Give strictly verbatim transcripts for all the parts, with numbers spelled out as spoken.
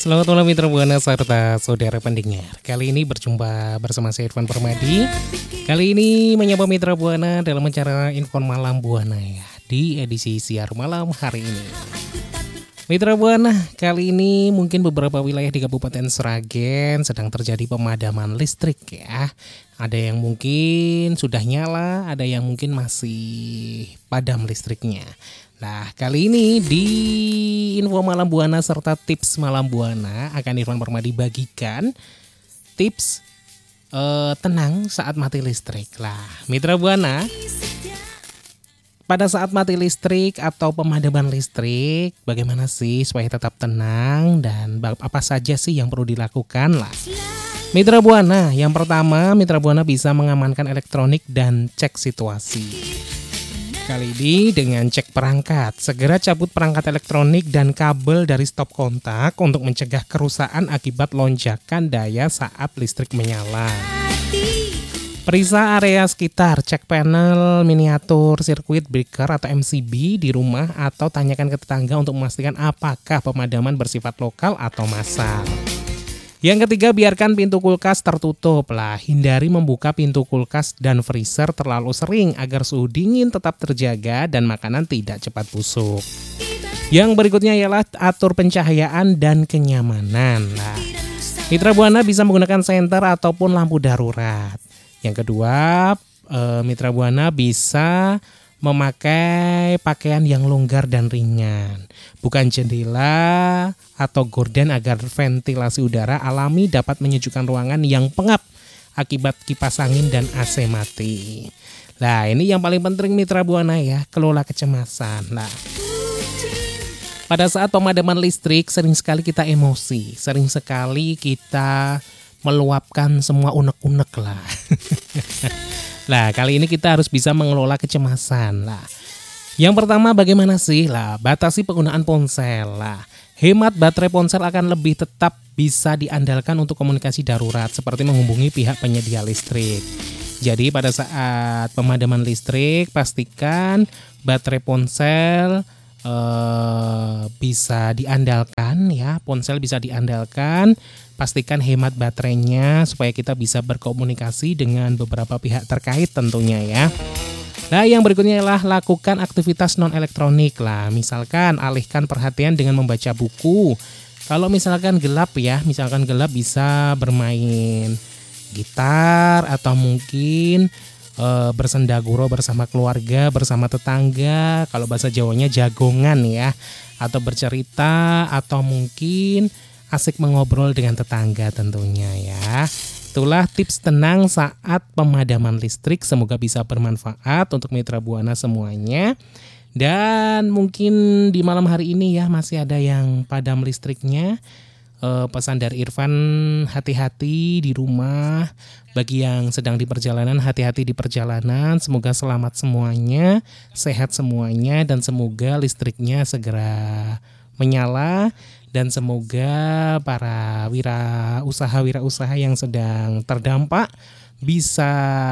Selamat malam Mitra Buana serta saudara pendengar. Kali ini berjumpa bersama saya Irfan Permadi. Kali ini menyapa Mitra Buana dalam acara Info Malam Buana ya, di edisi siar malam hari ini. Mitra Buana, kali ini mungkin beberapa wilayah di Kabupaten Sragen sedang terjadi pemadaman listrik ya. Ada yang mungkin sudah nyala, ada yang mungkin masih padam listriknya. Nah, kali ini di Info Malam Buana serta tips Malam Buana akan Irfan Permadi bagikan tips uh, tenang saat mati listrik. Lah, Mitra Buana, pada saat mati listrik atau pemadaman listrik, bagaimana sih supaya tetap tenang dan apa saja sih yang perlu dilakukan lah? Mitra Buana, yang pertama Mitra Buana bisa mengamankan elektronik dan cek situasi. Kali ini dengan cek perangkat, segera cabut perangkat elektronik dan kabel dari stop kontak untuk mencegah kerusakan akibat lonjakan daya saat listrik menyala. Periksa area sekitar, cek panel, miniatur, sirkuit breaker atau M C B di rumah atau tanyakan ke tetangga untuk memastikan apakah pemadaman bersifat lokal atau massal. Yang ketiga, biarkan pintu kulkas tertutup lah. Hindari membuka pintu kulkas dan freezer terlalu sering agar suhu dingin tetap terjaga dan makanan tidak cepat busuk. Yang berikutnya ialah atur pencahayaan dan kenyamanan lah. Mitra Buana bisa menggunakan senter ataupun lampu darurat. Yang kedua, eh, Mitra Buana bisa memakai pakaian yang longgar dan ringan, bukan jendela atau gorden agar ventilasi udara alami dapat menyejukkan ruangan yang pengap akibat kipas angin dan A C mati. Nah, ini yang paling penting Mitra Buana ya, kelola kecemasan. Nah, pada saat pemadaman listrik sering sekali kita emosi, sering sekali kita meluapkan semua unek-unek lah. Lah, kali ini kita harus bisa mengelola kecemasan lah. Yang pertama, bagaimana sih lah? Batasi penggunaan ponsel lah. Hemat baterai ponsel akan lebih tetap bisa diandalkan untuk komunikasi darurat seperti menghubungi pihak penyedia listrik. Jadi pada saat pemadaman listrik pastikan baterai ponsel eh, bisa diandalkan ya. Ponsel bisa diandalkan. Pastikan hemat baterainya supaya kita bisa berkomunikasi dengan beberapa pihak terkait tentunya ya. Nah, yang berikutnya adalah lakukan aktivitas non-elektronik lah. Misalkan alihkan perhatian dengan membaca buku. Kalau misalkan gelap ya, misalkan gelap bisa bermain gitar atau mungkin e, bersendaguro bersama keluarga, bersama tetangga. Kalau bahasa Jawanya jagongan ya. Atau bercerita atau mungkin asik mengobrol dengan tetangga tentunya ya. Itulah tips tenang saat pemadaman listrik. Semoga bisa bermanfaat untuk Mitra Buana semuanya. Dan mungkin di malam hari ini ya masih ada yang padam listriknya. E, pesan dari Irfan, hati-hati di rumah. Bagi yang sedang di perjalanan, hati-hati di perjalanan. Semoga selamat semuanya, sehat semuanya, dan semoga listriknya segera menyala. Dan semoga para wirausaha-wirausaha yang sedang terdampak bisa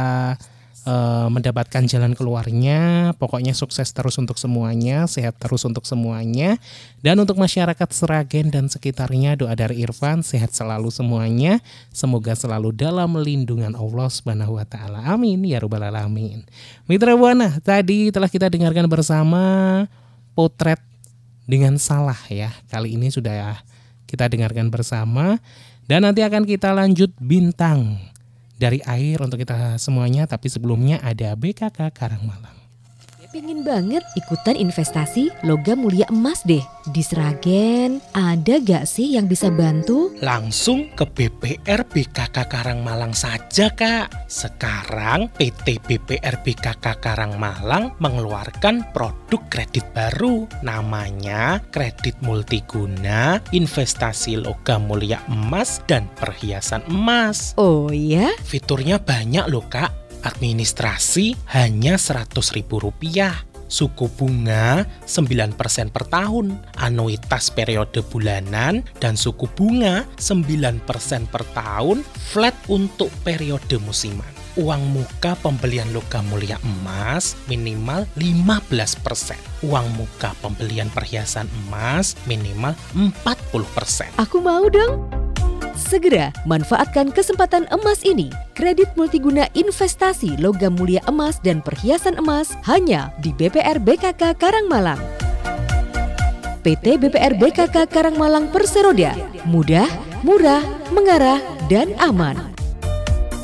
uh, mendapatkan jalan keluarnya. Pokoknya sukses terus untuk semuanya, sehat terus untuk semuanya. Dan untuk masyarakat Sragen dan sekitarnya, doa dari Irfan, sehat selalu semuanya. Semoga selalu dalam lindungan Allah Subhanahu wa taala. Amin ya rabbal alamin. Mitra Buana, tadi telah kita dengarkan bersama potret dengan salah ya. Kali ini sudah kita dengarkan bersama. Dan nanti akan kita lanjut bintang dari air untuk kita semuanya. Tapi sebelumnya ada B K K Karangmalang. Pengen banget ikutan investasi logam mulia emas deh. Di Sragen ada gak sih yang bisa bantu? Langsung ke B P R B K K Karangmalang saja Kak. Sekarang P T B P R B K K Karangmalang mengeluarkan produk kredit baru. Namanya kredit multiguna, investasi logam mulia emas dan perhiasan emas. Oh ya? Fiturnya banyak loh Kak. Administrasi hanya seratus ribu rupiah. Suku bunga sembilan persen per tahun, anuitas periode bulanan, dan suku bunga sembilan persen per tahun flat untuk periode musiman. Uang muka pembelian logam mulia emas minimal lima belas persen. Uang muka pembelian perhiasan emas minimal empat puluh persen. Aku mau dong. Segera manfaatkan kesempatan emas ini. Kredit multiguna investasi logam mulia emas dan perhiasan emas hanya di B P R B K K Karangmalang. P T B P R B K K Karangmalang Perseroda. Mudah, murah, mengarah, dan aman.